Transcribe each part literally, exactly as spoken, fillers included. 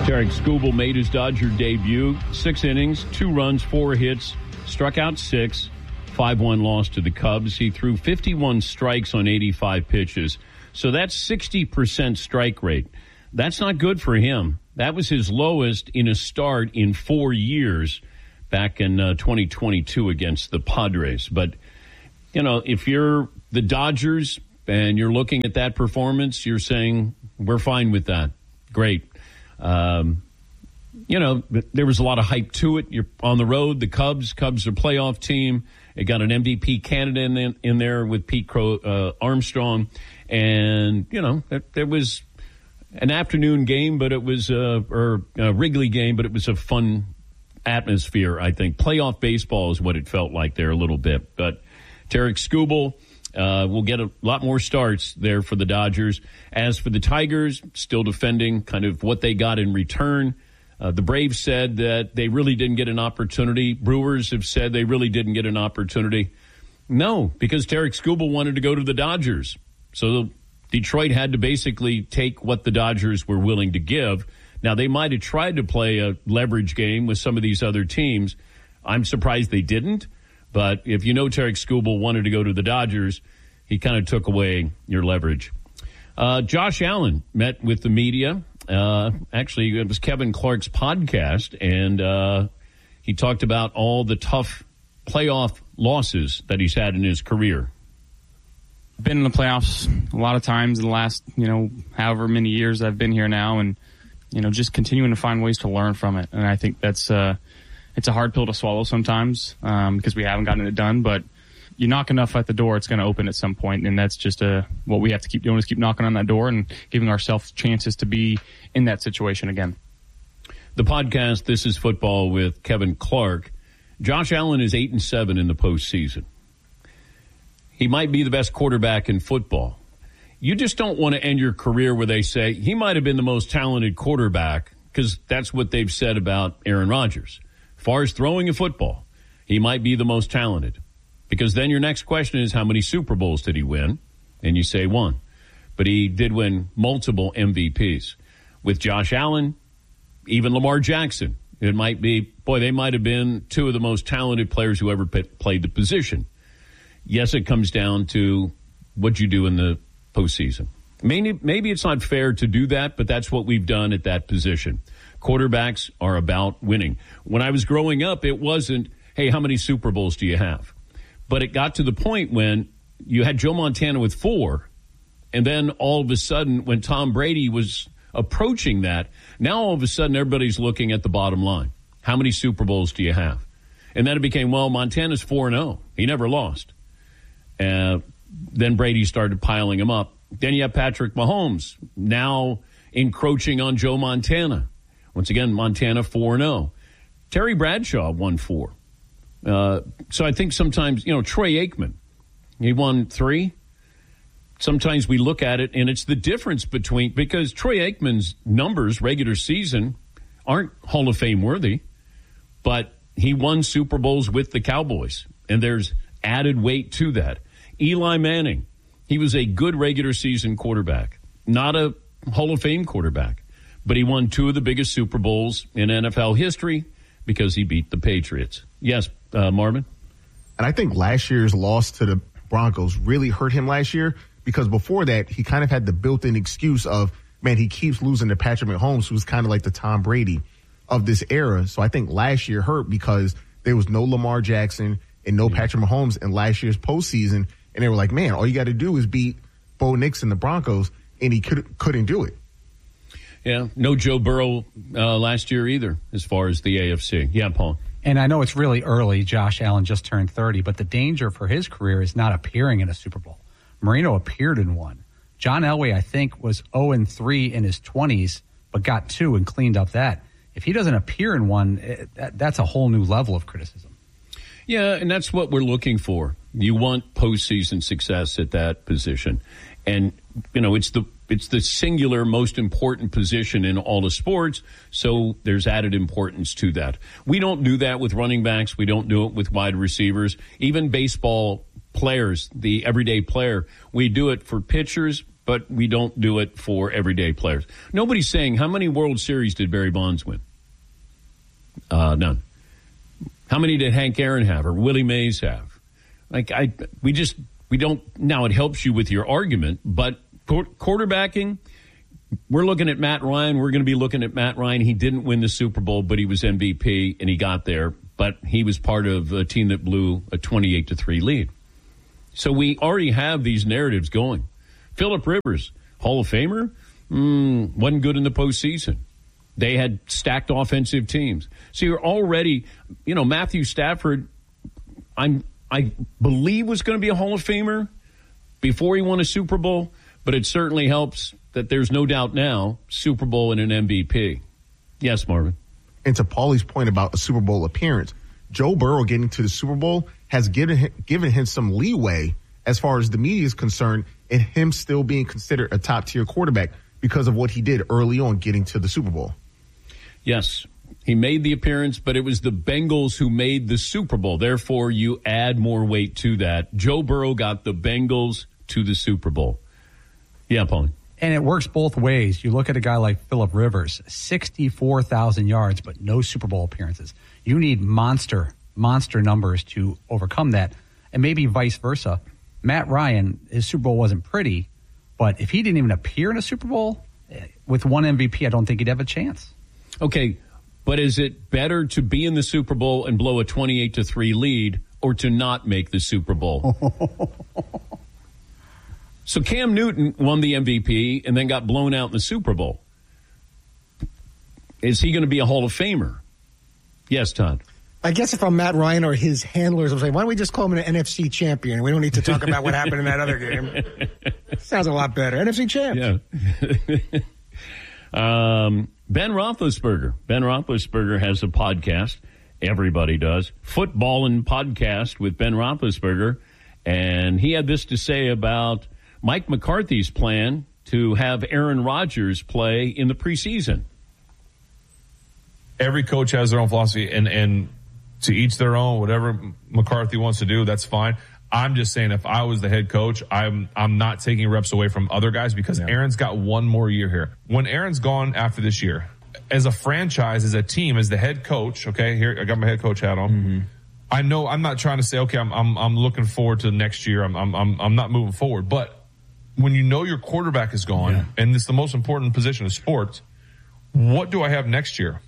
Tarik Skubal made his Dodger debut. Six innings, two runs, four hits, struck out six, five one loss to the Cubs. He threw fifty-one strikes on eighty-five pitches. So that's sixty percent strike rate. That's not good for him. That was his lowest in a start in four years back in uh, twenty twenty-two against the Padres. But, you know, if you're the Dodgers and you're looking at that performance, you're saying, we're fine with that. Great. Um, you know, there was a lot of hype to it. You're on the road. The Cubs, Cubs are a playoff team. They got an M V P candidate in, in there with Pete Crow, uh, Armstrong. And, you know, there, there was an afternoon game, but it was a, or a Wrigley game, but it was a fun atmosphere, I think. Playoff baseball is what it felt like there a little bit. But Tarik Skubal uh, will get a lot more starts there for the Dodgers. As for the Tigers, still defending kind of what they got in return. Uh, the Braves said that they really didn't get an opportunity. Brewers have said they really didn't get an opportunity. No, because Tarik Skubal wanted to go to the Dodgers. So Detroit had to basically take what the Dodgers were willing to give. Now, they might have tried to play a leverage game with some of these other teams. I'm surprised they didn't. But if you know Tarik Skubal wanted to go to the Dodgers, he kind of took away your leverage. Uh, Josh Allen met with the media. Uh, actually, it was Kevin Clark's podcast, and uh, he talked about all the tough playoff losses that he's had in his career. Been in the playoffs a lot of times in the last, you know, however many years I've been here now, and, you know, just continuing to find ways to learn from it. And I think that's uh, it's a hard pill to swallow sometimes um, because we haven't gotten it done, but you knock enough at the door, it's going to open at some point, and that's just uh, what we have to keep doing is keep knocking on that door and giving ourselves chances to be in that situation again. The podcast, This is Football with Kevin Clark. Josh Allen is eight and seven in the postseason. He might be the best quarterback in football. You just don't want to end your career where they say he might have been the most talented quarterback, because that's what they've said about Aaron Rodgers. As far as throwing a football, he might be the most talented. Because then your next question is, how many Super Bowls did he win? And you say one. But he did win multiple M V Ps. With Josh Allen, even Lamar Jackson, it might be, boy, they might have been two of the most talented players who ever p- played the position. Yes, it comes down to what you do in the postseason. Maybe, maybe it's not fair to do that, but that's what we've done at that position. Quarterbacks are about winning. When I was growing up, it wasn't, hey, how many Super Bowls do you have? But it got to the point when you had Joe Montana with four, and then all of a sudden when Tom Brady was approaching that, now all of a sudden everybody's looking at the bottom line. How many Super Bowls do you have? And then it became, well, Montana's four and oh. He never lost. Uh, then Brady started piling them up. Then you have Patrick Mahomes now encroaching on Joe Montana. Once again, Montana four and oh. Terry Bradshaw won four. Uh, so I think sometimes, you know, Troy Aikman, he won three. Sometimes we look at it, and it's the difference between, because Troy Aikman's numbers, regular season, aren't Hall of Fame worthy, but he won Super Bowls with the Cowboys, and there's added weight to that. Eli Manning, he was a good regular season quarterback, not a Hall of Fame quarterback, but he won two of the biggest Super Bowls in N F L history because he beat the Patriots. Yes, uh, Marvin? And I think last year's loss to the Broncos really hurt him last year, because before that, he kind of had the built-in excuse of, man, he keeps losing to Patrick Mahomes, who's kind of like the Tom Brady of this era. So I think last year hurt because there was no Lamar Jackson and no Patrick Mahomes in last year's postseason. And they were like, man, all you got to do is beat Bo Nix and the Broncos, and he could, couldn't do it. Yeah, no Joe Burrow uh, last year either, as far as the A F C. Yeah, Paul. And I know it's really early. Josh Allen just turned thirty, but the danger for his career is not appearing in a Super Bowl. Marino appeared in one. John Elway, I think, was oh and three in his twenties, but got two and cleaned up that. If he doesn't appear in one, it, that, that's a whole new level of criticism. Yeah, and that's what we're looking for. You want postseason success at that position. And, you know, it's the it's the singular most important position in all the sports, so there's added importance to that. We don't do that with running backs. We don't do it with wide receivers. Even baseball players, the everyday player, we do it for pitchers, but we don't do it for everyday players. Nobody's saying, how many World Series did Barry Bonds win? Uh, none. How many did Hank Aaron have or Willie Mays have? Like, I, we just, we don't, now it helps you with your argument, but quarterbacking, we're looking at Matt Ryan. We're going to be looking at Matt Ryan. He didn't win the Super Bowl, but he was M V P and he got there, but he was part of a team that blew a twenty-eight to three lead. So we already have these narratives going. Phillip Rivers, Hall of Famer, mm, wasn't good in the postseason. They had stacked offensive teams. So you're already, you know, Matthew Stafford, I'm, I believe was going to be a Hall of Famer before he won a Super Bowl, but it certainly helps that there's no doubt now Super Bowl and an M V P. Yes, Marvin. And to Paulie's point about a Super Bowl appearance, Joe Burrow getting to the Super Bowl has given given him some leeway as far as the media is concerned and him still being considered a top-tier quarterback because of what he did early on getting to the Super Bowl. Yes, he made the appearance, but it was the Bengals who made the Super Bowl. Therefore, you add more weight to that. Joe Burrow got the Bengals to the Super Bowl. Yeah, Paulie. And it works both ways. You look at a guy like Phillip Rivers, sixty-four thousand yards, but no Super Bowl appearances. You need monster, monster numbers to overcome that. And maybe vice versa. Matt Ryan, his Super Bowl wasn't pretty, but if he didn't even appear in a Super Bowl, with one M V P, I don't think he'd have a chance. Okay, but is it better to be in the Super Bowl and blow a twenty-eight to three lead or to not make the Super Bowl? So Cam Newton won the M V P and then got blown out in the Super Bowl. Is he going to be a Hall of Famer? Yes, Todd. I guess if I'm Matt Ryan or his handlers, I'm saying, why don't we just call him an N F C champion? We don't need to talk about what happened in that other game. Sounds a lot better. N F C champ. Yeah. um, Ben Roethlisberger. Ben Roethlisberger has a podcast. Everybody does. Football and Podcast with Ben Roethlisberger. And he had this to say about Mike McCarthy's plan to have Aaron Rodgers play in the preseason. Every coach has their own philosophy, and, and to each their own. Whatever McCarthy wants to do, that's fine. I'm just saying, if I was the head coach, I'm I'm not taking reps away from other guys because yeah. Aaron's got one more year here. When Aaron's gone after this year, as a franchise, as a team, as the head coach, okay, here I got my head coach hat on. Mm-hmm. I know I'm not trying to say, okay, I'm I'm I'm looking forward to next year. I'm I'm I'm I'm not moving forward. But when you know your quarterback is gone, yeah. and it's the most important position of sports, what do I have next year?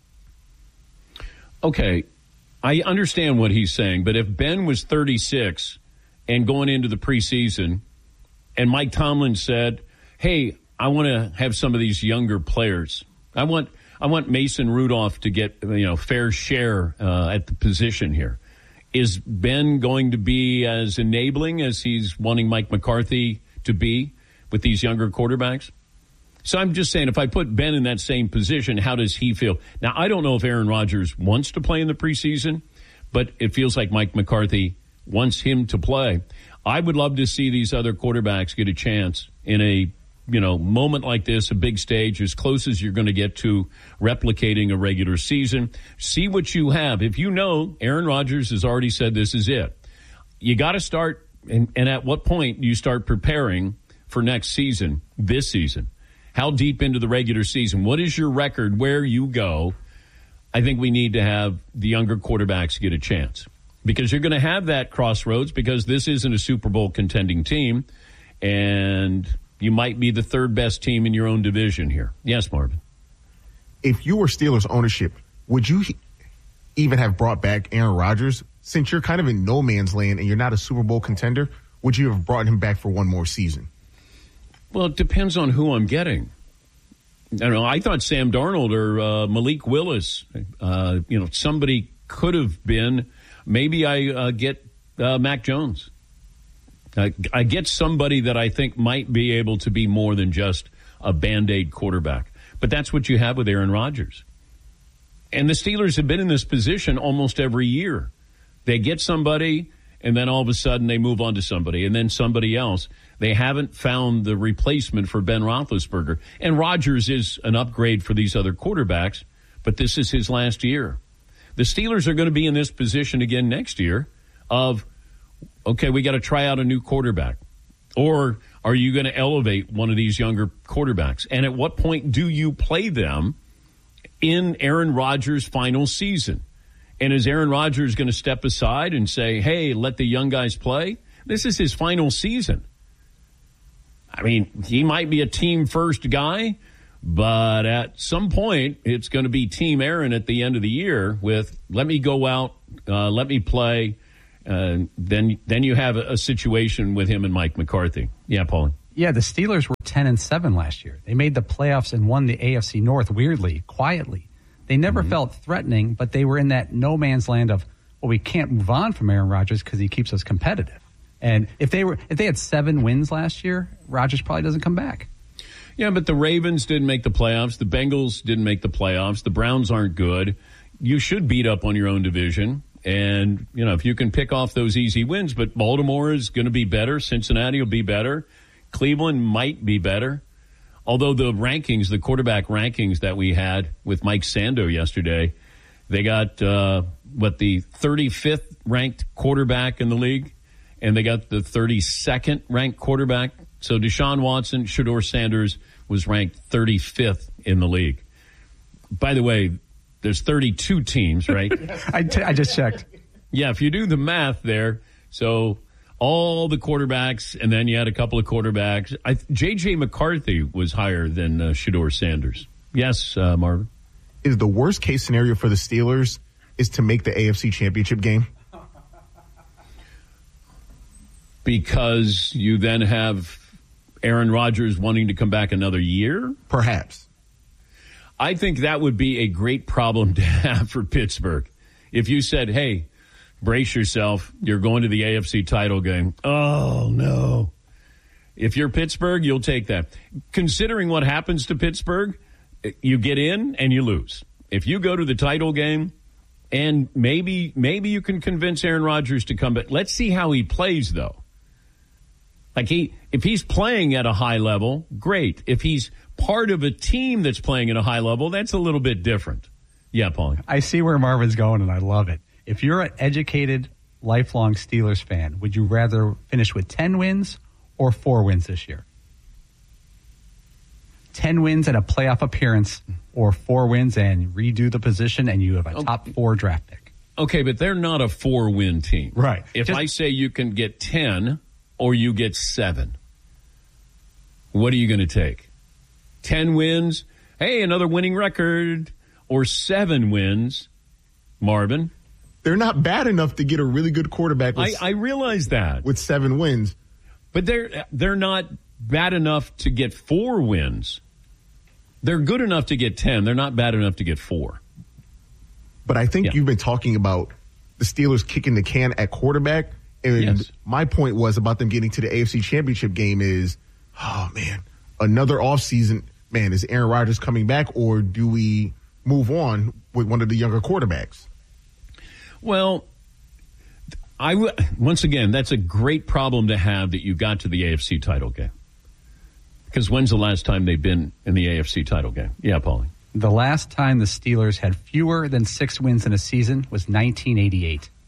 Okay, I understand what he's saying, but if Ben was thirty-six and going into the preseason, and Mike Tomlin said, "Hey, I want to have some of these younger players. I want." I want Mason Rudolph to get, you know, fair share uh, at the position here. Is Ben going to be as enabling as he's wanting Mike McCarthy to be with these younger quarterbacks? So I'm just saying, if I put Ben in that same position, how does he feel? Now, I don't know if Aaron Rodgers wants to play in the preseason, but it feels like Mike McCarthy wants him to play. I would love to see these other quarterbacks get a chance in a you know, moment like this, a big stage, as close as you're going to get to replicating a regular season. See what you have. If you know Aaron Rodgers has already said this is it, you got to start, and, and at what point do you start preparing for next season, this season? How deep into the regular season? What is your record where you go? I think we need to have the younger quarterbacks get a chance because you're going to have that crossroads because this isn't a Super Bowl contending team, and you might be the third best team in your own division here. Yes, Marvin. If you were Steelers ownership, would you even have brought back Aaron Rodgers? Since you're kind of in no man's land and you're not a Super Bowl contender, would you have brought him back for one more season? Well, it depends on who I'm getting. I don't know. I thought Sam Darnold or uh, Malik Willis, uh, you know, somebody could have been. Maybe I uh, get uh, Mac Jones. Uh, I get somebody that I think might be able to be more than just a Band-Aid quarterback. But that's what you have with Aaron Rodgers. And the Steelers have been in this position almost every year. They get somebody, and then all of a sudden they move on to somebody, and then somebody else. They haven't found the replacement for Ben Roethlisberger. And Rodgers is an upgrade for these other quarterbacks, but this is his last year. The Steelers are going to be in this position again next year of, okay, we got to try out a new quarterback. Or are you going to elevate one of these younger quarterbacks? And at what point do you play them in Aaron Rodgers' final season? And is Aaron Rodgers going to step aside and say, hey, let the young guys play? This is his final season. I mean, he might be a team-first guy, but at some point, it's going to be Team Aaron at the end of the year with, let me go out, uh, let me play. Uh, then then you have a, a situation with him and Mike McCarthy. Yeah, Paulie. Yeah, the Steelers were ten and seven last year. They made the playoffs and won the A F C North weirdly, quietly. They never mm-hmm. felt threatening, but they were in that no man's land of, well, we can't move on from Aaron Rodgers because he keeps us competitive. And if they were if they had seven wins last year, Rodgers probably doesn't come back. Yeah, but the Ravens didn't make the playoffs. The Bengals didn't make the playoffs. The Browns aren't good. You should beat up on your own division. And, you know, if you can pick off those easy wins, but Baltimore is going to be better. Cincinnati will be better. Cleveland might be better. Although the rankings, the quarterback rankings that we had with Mike Sando yesterday, they got, uh, what, the thirty-fifth ranked quarterback in the league, and they got the thirty-second ranked quarterback. So Deshaun Watson, Shedeur Sanders was ranked thirty-fifth in the league. By the way, there's thirty-two teams, right? I, t- I just checked. Yeah, if you do the math there, so all the quarterbacks, and then you had a couple of quarterbacks. I, J J McCarthy was higher than uh, Shedeur Sanders. Yes, uh, Marvin? Is the worst case scenario for the Steelers is to make the A F C Championship game? Because you then have Aaron Rodgers wanting to come back another year? Perhaps. I think that would be a great problem to have for Pittsburgh. If you said, hey, brace yourself, you're going to the A F C title game. Oh, no. If you're Pittsburgh, you'll take that. Considering what happens to Pittsburgh, you get in and you lose. If you go to the title game, and maybe maybe you can convince Aaron Rodgers to come back. Let's see how he plays, though. Like he, if he's playing at a high level, great. If he's part of a team that's playing at a high level, that's a little bit different. Yeah, Paul. I see where Marvin's going, and I love it. If you're an educated, lifelong Steelers fan, would you rather finish with ten wins or four wins this year? ten wins and a playoff appearance, or four wins and redo the position, and you have a top four draft pick. Okay, but they're not a four-win team. Right. If Just, I say you can get ten or you get seven, what are you going to take? ten wins, hey, another winning record, or seven wins, Marvin? They're not bad enough to get a really good quarterback with, I, I realize that. with seven wins. But they're they're not bad enough to get four wins. They're good enough to get ten. They're not bad enough to get four. But I think yeah. you've been talking about the Steelers kicking the can at quarterback. And yes. my point was about them getting to the A F C Championship game is, oh, man, another offseason. Man, is Aaron Rodgers coming back, or do we move on with one of the younger quarterbacks? Well, I w- once again, that's a great problem to have that you got to the A F C title game. Because when's the last time they've been in the A F C title game? Yeah, Paulie. The last time the Steelers had fewer than six wins in a season was nineteen eighty-eight.